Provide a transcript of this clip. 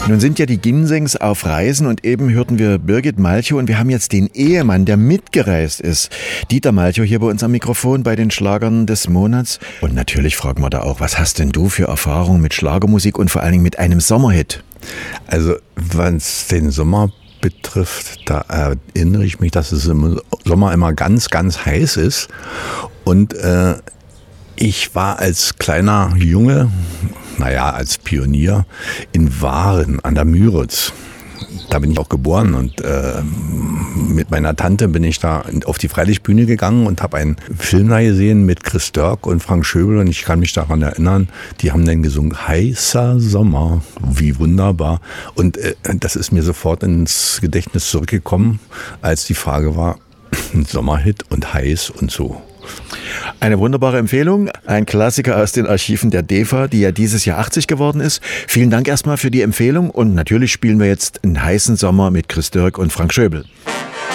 Nun sind ja die Ginsengs auf Reisen und eben hörten wir Birgit Malchow und wir haben jetzt den Ehemann, der mitgereist ist. Dieter Malchow hier bei uns am Mikrofon bei den Schlagern des Monats. Und natürlich fragen wir da auch, was hast denn du für Erfahrungen mit Schlagermusik und vor allen Dingen mit einem Sommerhit? Also, was den Sommer betrifft, da erinnere ich mich, dass es im Sommer immer ganz, ganz heiß ist. Und ich war als kleiner Junge, als Pionier, in Waren an der Müritz. Da bin ich auch geboren und mit meiner Tante bin ich da auf die Freilichtbühne gegangen und habe einen Film da gesehen mit Chris Dörk und Frank Schöbel und ich kann mich daran erinnern, die haben dann gesungen, heißer Sommer, wie wunderbar. Und das ist mir sofort ins Gedächtnis zurückgekommen, als die Frage war, ein Sommerhit und heiß und so. Eine wunderbare Empfehlung, ein Klassiker aus den Archiven der DEFA, die ja dieses Jahr 80 geworden ist. Vielen Dank erstmal für die Empfehlung und natürlich spielen wir jetzt einen heißen Sommer mit Chris Dörk und Frank Schöbel.